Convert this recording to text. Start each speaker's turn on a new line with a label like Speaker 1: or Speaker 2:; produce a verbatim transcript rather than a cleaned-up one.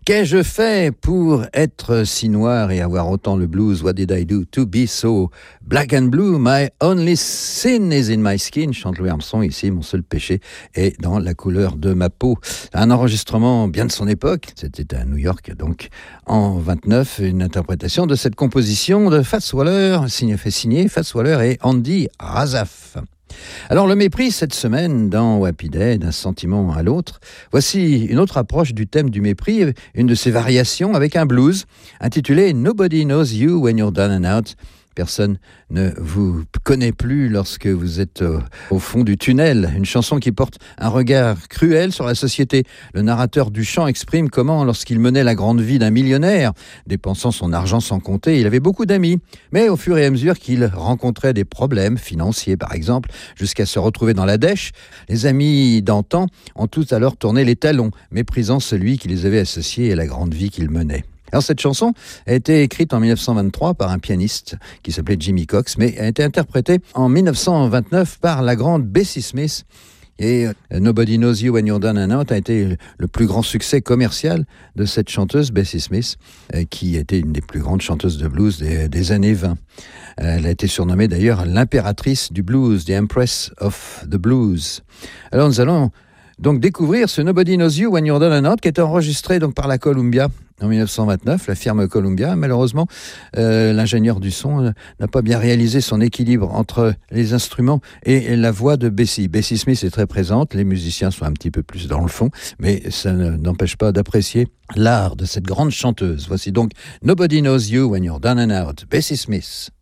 Speaker 1: Qu'ai-je fait pour être si noir et avoir autant le blues? What did I do to be so black and blue? My only sin is in my skin, chante Louis Armstrong ici. Mon seul péché est dans la couleur de ma peau. Un enregistrement bien de son époque. C'était à New York, donc en vingt-neuf, une interprétation de cette composition de Fats Waller, signé, fait signer Fats Waller et Andy Razaf. Alors le mépris cette semaine dans Wappy Day, d'un sentiment à l'autre. Voici une autre approche du thème du mépris, une de ses variations avec un blues intitulé Nobody Knows You When You're Down and Out. Personne ne vous connaît plus lorsque vous êtes au, au fond du tunnel. Une chanson qui porte un regard cruel sur la société. Le narrateur du chant exprime comment, lorsqu'il menait la grande vie d'un millionnaire, dépensant son argent sans compter, il avait beaucoup d'amis. Mais au fur et à mesure qu'il rencontrait des problèmes financiers, par exemple, jusqu'à se retrouver dans la dèche, les amis d'antan ont tous alors tourné les talons, méprisant celui qui les avait associés à la grande vie qu'il menait. Alors cette chanson a été écrite en dix-neuf cent vingt-trois par un pianiste qui s'appelait Jimmy Cox, mais a été interprétée en dix-neuf cent vingt-neuf par la grande Bessie Smith. Et Nobody Knows You When You're Down and Out a été le plus grand succès commercial de cette chanteuse, Bessie Smith, qui était une des plus grandes chanteuses de blues des, des années vingt. Elle a été surnommée d'ailleurs l'impératrice du blues, the Empress of the Blues. Alors nous allons donc découvrir ce Nobody Knows You When You're Down and Out qui a été enregistré donc par la Columbia en dix-neuf cent vingt-neuf, la firme Columbia. Malheureusement, euh, l'ingénieur du son euh, n'a pas bien réalisé son équilibre entre les instruments et la voix de Bessie. Bessie Smith est très présente, les musiciens sont un petit peu plus dans le fond, mais ça ne, n'empêche pas d'apprécier l'art de cette grande chanteuse. Voici donc Nobody Knows You When You're Down and Out, Bessie Smith.